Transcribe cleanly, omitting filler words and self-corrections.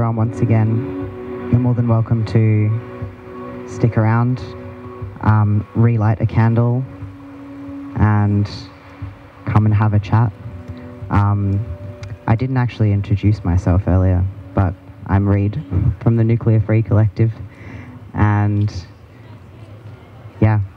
everyone once again. You're more than welcome to stick around, relight a candle, and come and have a chat. I didn't actually introduce myself earlier, but I'm Reed from the Nuclear Free Collective, and yeah,